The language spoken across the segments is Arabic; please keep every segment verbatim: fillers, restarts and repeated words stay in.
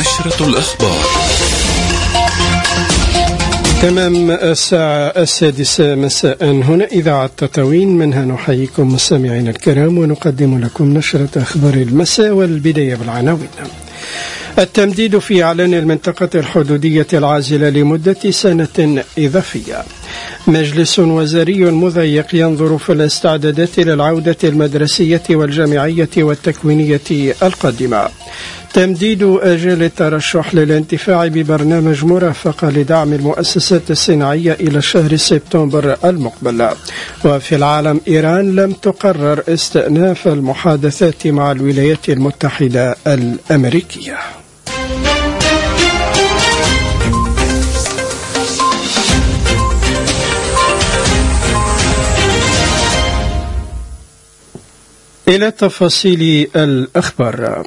نشرة الأخبار. تمام الساعة السادسة مساء هنا إذاعة تطاوين، منها نحييكم مستمعينا الكرام ونقدم لكم نشرة أخبار المساء، والبداية بالعناوين. التمديد في إعلان المنطقة الحدودية العازلة لمدة سنة إضافية. مجلس وزاري مضيق ينظر في الاستعدادات للعودة المدرسية والجامعية والتكوينية القادمة. تمديد أجل الترشح للانتفاع ببرنامج مرافقة لدعم المؤسسات الصناعية إلى شهر سبتمبر المقبل. وفي العالم، إيران لم تقرر استئناف المحادثات مع الولايات المتحدة الأمريكية. إلى تفاصيل الأخبار.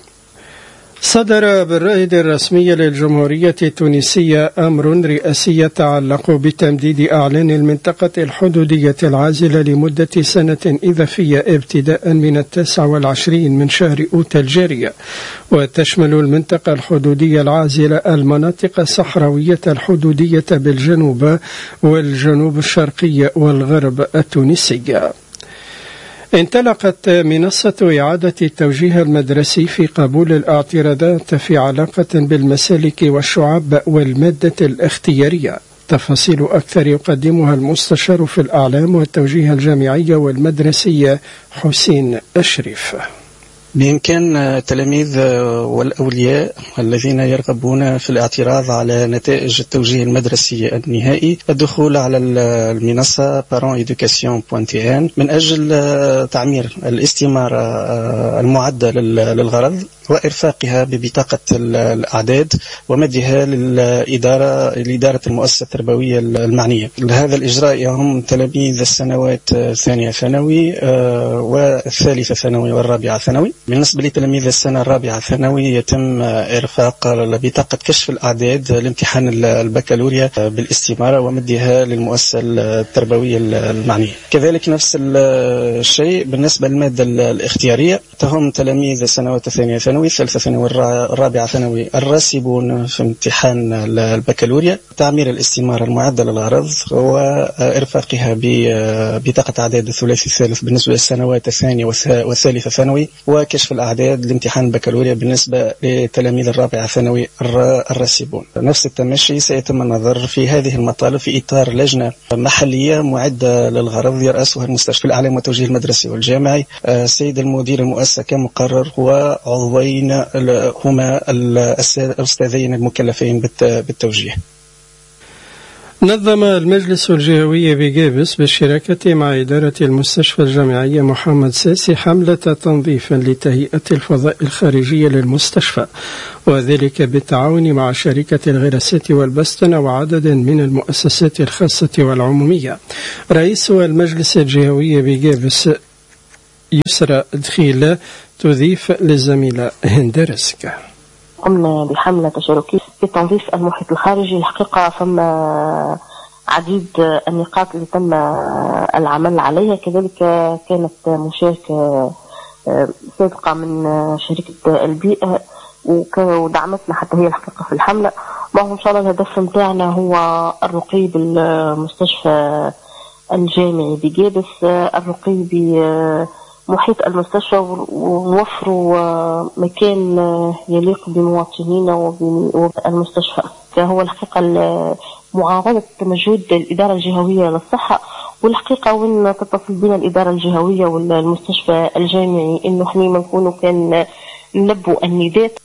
صدر بالرائد الرسمي للجمهورية التونسية أمر رئاسي يتعلق بتمديد إعلان المنطقة الحدودية العازلة لمدة سنة إضافية ابتداء من التاسع والعشرين من شهر أوت الجاري، وتشمل المنطقة الحدودية العازلة المناطق الصحراوية الحدودية بالجنوب والجنوب الشرقي والغرب التونسي. انطلقت منصة إعادة التوجيه المدرسي في قبول الاعتراضات في علاقة بالمسالك والشعاب والمادة الاختيارية. تفاصيل أكثر يقدمها المستشار في الأعلام والتوجيه الجامعي والمدرسي حسين الشريف. بإمكان التلاميذ والأولياء الذين يرغبون في الاعتراض على نتائج التوجيه المدرسي النهائي الدخول على المنصة بارون إدوكاسيون دوت تي إن من أجل تعمير الاستمارة المعدة للغرض وإرفاقها ببطاقة الأعداد ومدها للإدارة لإدارة المؤسسة التربوية المعنية. هذا الإجراء يهم تلاميذ السنوات الثانية ثانوي والثالثة ثانوي والرابعة ثانوي. بالنسبة لتلاميذ السنة الرابعة ثانوي يتم إرفاق بطاقة كشف الأعداد لامتحان البكالوريا بالاستمارة ومدها للمؤسسة التربوية المعنية. كذلك نفس الشيء بالنسبة للمادة الاختيارية تهم تلاميذ السنوات الثانية ثانوي الثالثة ثانوي والرابعة ثانوي الراسبون في امتحان البكالوريا تعمير الاستمارة المعدة للغرض وإرفاقها ببطاقة أعداد الثلاثي الثالث بالنسبة للسنوات الثانية والثالثة ثانوي، وكشف الأعداد لامتحان البكالوريا بالنسبة لتلاميذ الرابعة ثانوي الراسبون. نفس التمشي سيتم النظر في هذه المطالب في إطار لجنة محلية معدة للغرض يرأسها المستشفى الأعلام والتوجيه المدرسي والجامعي. السيد المدير المؤسسة كمقرر وعضوين هما الأستاذين المكلفين بالتوجيه. نظم المجلس الجهوي بجابس بالشراكة مع إدارة المستشفى الجامعية محمد ساسي حملة تنظيف لتهيئة الفضاء الخارجي للمستشفى، وذلك بالتعاون مع شركة الغراسات والبستنة وعدد من المؤسسات الخاصة والعمومية. رئيس المجلس الجهوي بجابس يسرى دخيل تضيف للزميلة هند رزق. قمنا بحملة تشاركية في تنظيف المحيط الخارجي. الحقيقة فما عديد النقاط اللي تم العمل عليها، كذلك كانت مشاركة صادقة من شركة البيئة ودعمتنا حتى هي الحقيقة في الحملة. وهو إن شاء الله الهدف متاعنا هو الرقي بالمستشفى الجامعي بجابس، الرقي محيط المستشفى ووفروا مكان يليق بمواطنينا وبالمستشفى. فهو الحقيقة معاونة مجهود الإدارة الجهوية للصحة، والحقيقة وين تتصل بنا الإدارة الجهوية والمستشفى الجامعي إنه احنا ما نكونوا كان نلبوا النداء.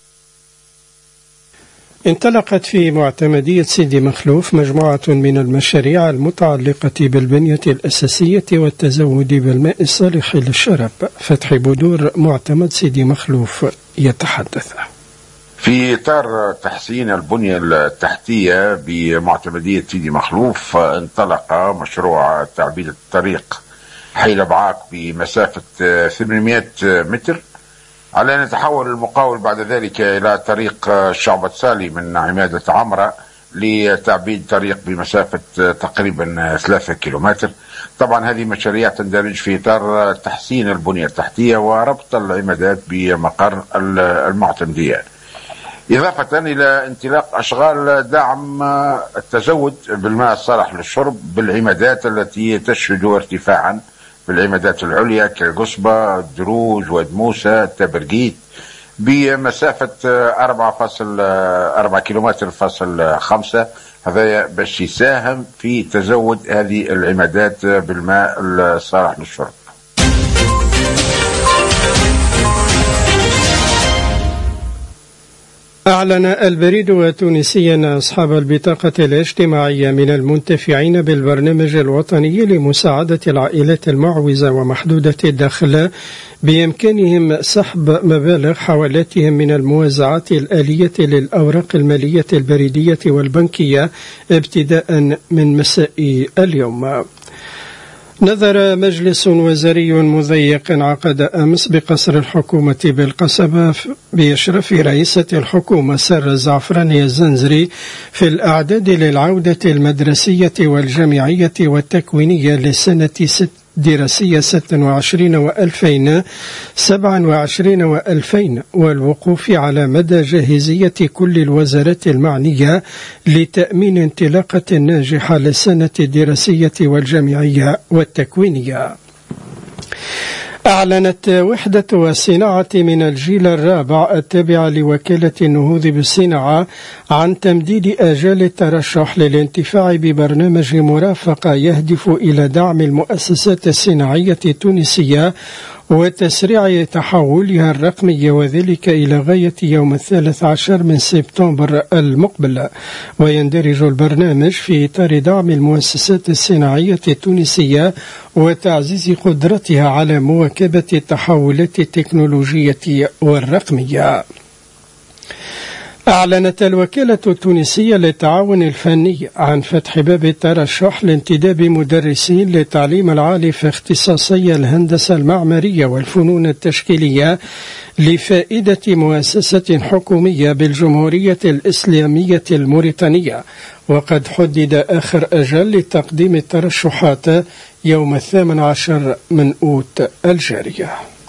انطلقت في معتمدية سيدي مخلوف مجموعة من المشاريع المتعلقة بالبنية الأساسية والتزود بالماء الصالح للشرب. فتح بدور معتمد سيدي مخلوف يتحدث. في إطار تحسين البنية التحتية بمعتمدية سيدي مخلوف انطلق مشروع تعبيد الطريق حيل بعاق بمسافة ثمانمائة متر، على أن يتحول المقاول بعد ذلك إلى طريق شعبة سالي من عمادة عمرة لتعبيد طريق بمسافة تقريبا ثلاثة كيلومتر. طبعا هذه مشاريع تندرج في إطار تحسين البنية التحتية وربط العمادات بمقر المعتمدية. إضافة إلى انطلاق أشغال دعم التزود بالماء الصالح للشرب بالعمادات التي تشهد ارتفاعا بالعمادات العليا كالقصبة، الدروج، ودموسة، تبرقيت بمسافة أربعة فاصل أربعة كيلومتر فاصل خمسة. هذا باش يساهم في تزود هذه العمادات بالماء الصالح للشرب. أعلن البريد التونسي أن أصحاب البطاقة الاجتماعية من المنتفعين بالبرنامج الوطني لمساعدة العائلات المعوزة ومحدودة الدخل بإمكانهم سحب مبالغ حوالاتهم من الموزعات الآلية للأوراق المالية البريدية والبنكية ابتداء من مساء اليوم. نظر مجلس وزاري مضيق انعقد أمس بقصر الحكومة بالقصبة بإشراف رئيسة الحكومة سارة الزعفراني الزنزري في الأعداد للعودة المدرسية والجامعية والتكوينية لسنة ست دراسية ستة وعشرين وألفين سبعة وعشرين وألفين والوقوف على مدى جاهزية كل الوزارات المعنية لتأمين انطلاقة ناجحة للسنة الدراسية والجامعية والتكوينية. أعلنت وحدة الصناعة من الجيل الرابع التابعة لوكالة النهوض بالصناعة عن تمديد آجال الترشح للانتفاع ببرنامج مرافقة يهدف إلى دعم المؤسسات الصناعية التونسية وتسريع تحولها الرقمي، وذلك إلى غاية يوم الثالث عشر من سبتمبر المقبل. ويندرج البرنامج في إطار دعم المؤسسات الصناعية التونسية وتعزيز قدرتها على مواكبة التحولات التكنولوجية والرقمية. أعلنت الوكالة التونسية للتعاون الفني عن فتح باب الترشح لانتداب مدرسين للتعليم العالي في اختصاصي الهندسة المعمارية والفنون التشكيلية لفائدة مؤسسة حكومية بالجمهورية الإسلامية الموريتانية، وقد حدد آخر أجل لتقديم الترشحات يوم الثامن عشر من أوت الجارية.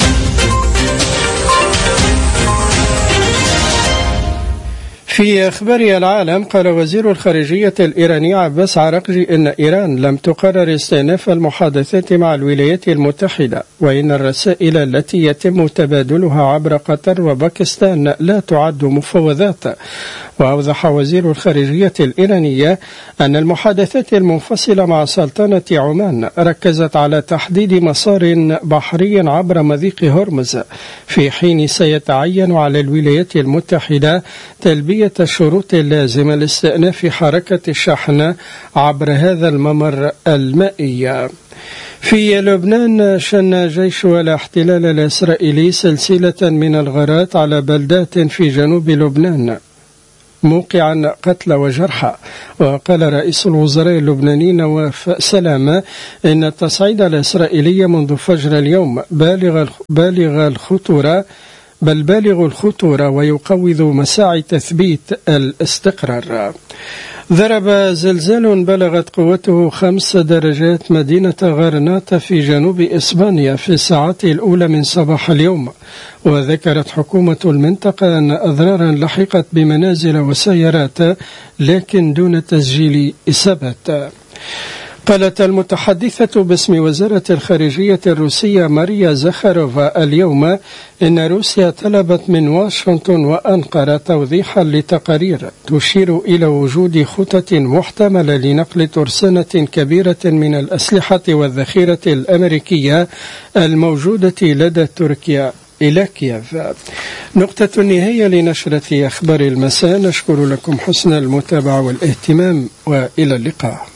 في أخبار العالم، قال وزير الخارجية الإيراني عباس عراقجي إن إيران لم تقرر استئناف المحادثات مع الولايات المتحدة، وإن الرسائل التي يتم تبادلها عبر قطر وباكستان لا تعد مفاوضات. وأوضح وزير الخارجية الإيرانية أن المحادثات المنفصلة مع سلطنة عمان ركزت على تحديد مسار بحري عبر مضيق هرمز، في حين سيتعين على الولايات المتحدة تلبية الشروط اللازمة لاستئناف حركة الشحن عبر هذا الممر المائي. في لبنان، شن جيش الاحتلال الإسرائيلي سلسلة من الغارات على بلدات في جنوب لبنان موقعا قتلى وجرحى. وقال رئيس الوزراء اللبناني نواف سلامة إن التصعيد الإسرائيلي منذ فجر اليوم بالغ بالغ الخطورة بل بالغ الخطورة ويقوض مساعي تثبيت الاستقرار. ضرب زلزال بلغت قوته خمس درجات مدينة غرناطة في جنوب إسبانيا في الساعات الأولى من صباح اليوم. وذكرت حكومة المنطقة أن أضرارا لحقت بمنازل وسيارات لكن دون تسجيل إصابات. قالت المتحدثة باسم وزارة الخارجية الروسية ماريا زخاروفا اليوم إن روسيا طلبت من واشنطن وأنقرة توضيحا لتقارير تشير إلى وجود خطط محتملة لنقل ترسانة كبيرة من الأسلحة والذخيرة الأمريكية الموجودة لدى تركيا إلى كييف. نقطة النهاية لنشرة أخبار المساء. نشكر لكم حسن المتابعة والاهتمام، وإلى اللقاء.